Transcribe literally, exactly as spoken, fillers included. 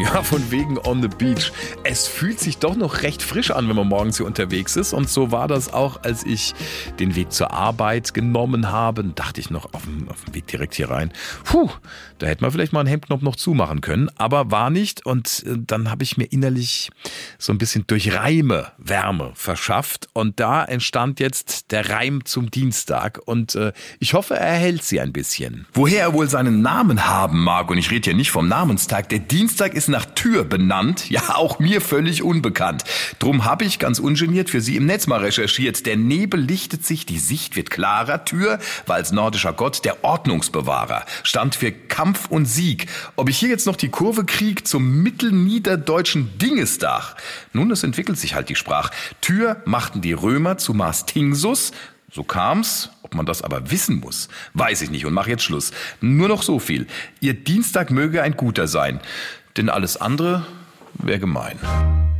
Ja, von wegen on the beach. Es fühlt sich doch noch recht frisch an, wenn man morgens hier unterwegs ist. Und so war das auch, als ich den Weg zur Arbeit genommen habe. Dann dachte ich noch auf dem, auf dem Weg direkt hier rein. Puh, da hätte man vielleicht mal einen Hemdknopf noch zumachen können. Aber war nicht. Und dann habe ich mir innerlich so ein bisschen durch Reime Wärme verschafft. Und da entstand jetzt der Reim zum Dienstag. Und äh, ich hoffe, er erhält sie ein bisschen. Woher er wohl seinen Namen haben mag, und ich rede hier nicht vom Namenstag, der Dienstag ist nach Tür benannt, ja auch mir völlig unbekannt. Drum habe ich ganz ungeniert für Sie im Netz mal recherchiert. Der Nebel lichtet sich, die Sicht wird klarer. Tür war als nordischer Gott der Ordnungsbewahrer, stand für Kampf und Sieg. Ob ich hier jetzt noch die Kurve krieg zum mittelniederdeutschen Dingestag? Nun, es entwickelt sich halt die Sprach. Tür machten die Römer zu Mars Tingsus. So kam's. Ob man das aber wissen muss, weiß ich nicht und mach jetzt Schluss. Nur noch so viel. Ihr Dienstag möge ein guter sein, denn alles andere wäre gemein.